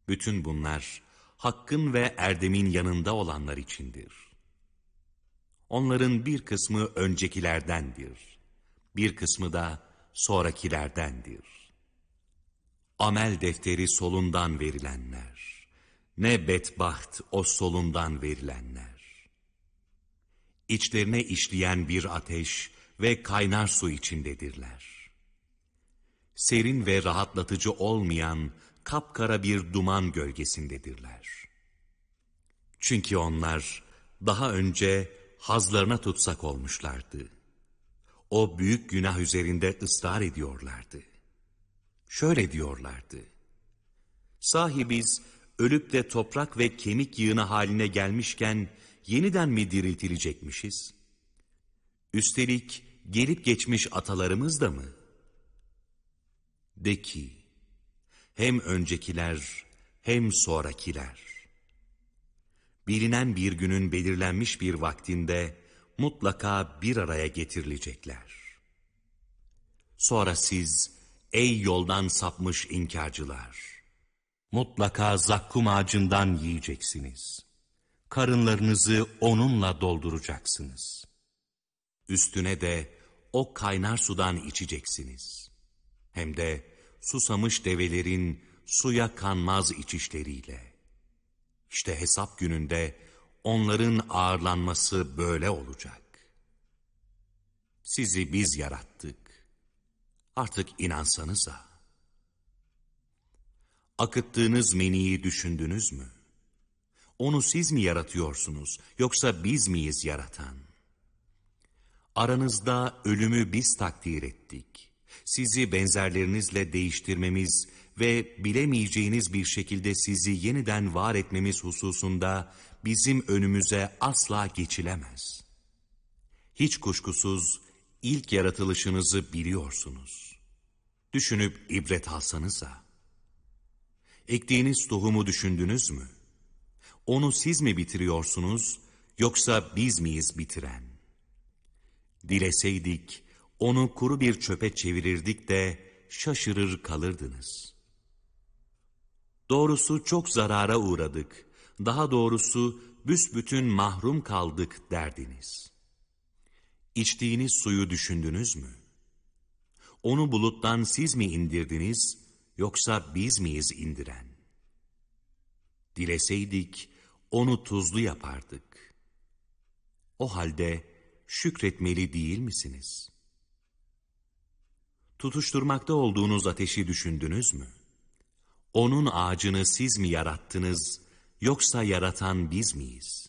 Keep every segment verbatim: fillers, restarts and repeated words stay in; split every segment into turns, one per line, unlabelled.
Bütün bunlar hakkın ve erdemin yanında olanlar içindir. Onların bir kısmı öncekilerdendir, bir kısmı da sonrakilerdendir. Amel defteri solundan verilenler, ne bedbaht o solundan verilenler. İçlerine işleyen bir ateş ve kaynar su içindedirler. Serin ve rahatlatıcı olmayan kapkara bir duman gölgesindedirler. Çünkü onlar daha önce hazlarına tutsak olmuşlardı. O büyük günah üzerinde ısrar ediyorlardı. Şöyle diyorlardı: sahi biz ölüp de toprak ve kemik yığını haline gelmişken yeniden mi diriltilecekmişiz? Üstelik gelip geçmiş atalarımız da mı? De ki, hem öncekiler hem sonrakiler, bilinen bir günün belirlenmiş bir vaktinde mutlaka bir araya getirilecekler. Sonra siz, ey yoldan sapmış inkarcılar, mutlaka zakkum ağacından yiyeceksiniz. Karınlarınızı onunla dolduracaksınız. Üstüne de o kaynar sudan içeceksiniz. Hem de susamış develerin suya kanmaz içişleriyle. İşte hesap gününde onların ağırlanması böyle olacak. Sizi biz yarattık. Artık inansanıza. Akıttığınız meniyi düşündünüz mü? Onu siz mi yaratıyorsunuz, yoksa biz miyiz yaratan? Aranızda ölümü biz takdir ettik. Sizi benzerlerinizle değiştirmemiz ve bilemeyeceğiniz bir şekilde sizi yeniden var etmemiz hususunda bizim önümüze asla geçilemez. Hiç kuşkusuz ilk yaratılışınızı biliyorsunuz. Düşünüp ibret alsanıza. Ektiğiniz tohumu düşündünüz mü? Onu siz mi bitiriyorsunuz, yoksa biz miyiz bitiren? Dileseydik, onu kuru bir çöpe çevirirdik de şaşırır kalırdınız. Doğrusu çok zarara uğradık, daha doğrusu büsbütün mahrum kaldık derdiniz. İçtiğiniz suyu düşündünüz mü? Onu buluttan siz mi indirdiniz, yoksa biz miyiz indiren? Dileseydik, onu tuzlu yapardık. O halde şükretmeli değil misiniz? Tutuşturmakta olduğunuz ateşi düşündünüz mü? Onun ağacını siz mi yarattınız, yoksa yaratan biz miyiz?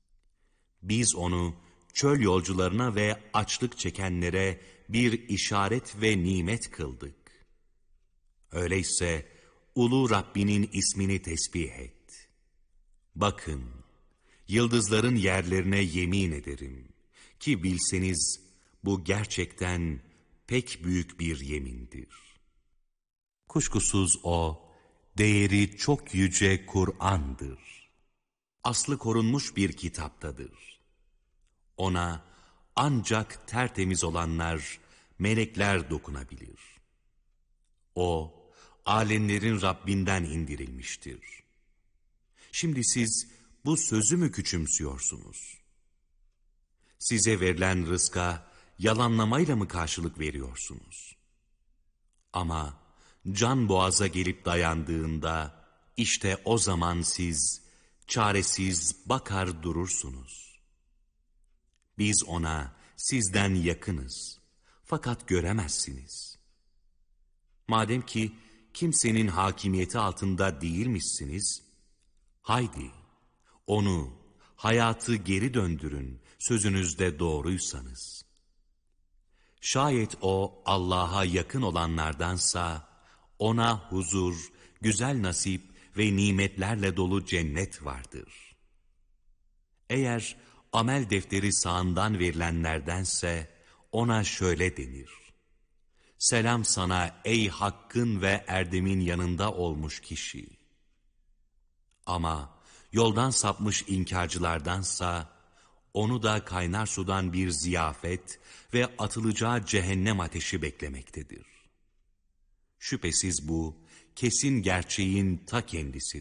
Biz onu çöl yolcularına ve açlık çekenlere bir işaret ve nimet kıldık. Öyleyse ulu Rabbinin ismini tesbih et. Bakın, yıldızların yerlerine yemin ederim ki bilseniz bu gerçekten pek büyük bir yemindir. Kuşkusuz o, değeri çok yüce Kur'an'dır. Aslı korunmuş bir kitaptadır. Ona ancak tertemiz olanlar, melekler dokunabilir. O, alemlerin Rabbinden indirilmiştir. Şimdi siz bu sözü mü küçümsüyorsunuz? Size verilen rızka yalanlamayla mı karşılık veriyorsunuz? Ama can boğaza gelip dayandığında, işte o zaman siz çaresiz bakar durursunuz. Biz ona sizden yakınız, fakat göremezsiniz. Madem ki kimsenin hakimiyeti altında değilmişsiniz, haydi onu, hayatı geri döndürün sözünüzde doğruysanız. Şayet o Allah'a yakın olanlardansa, ona huzur, güzel nasip ve nimetlerle dolu cennet vardır. Eğer amel defteri sağından verilenlerdense, ona şöyle denir: selam sana ey hakkın ve erdemin yanında olmuş kişi. Ama yoldan sapmış inkarcılardansa, onu da kaynar sudan bir ziyafet ve atılacağı cehennem ateşi beklemektedir. Şüphesiz bu, kesin gerçeğin ta kendisidir.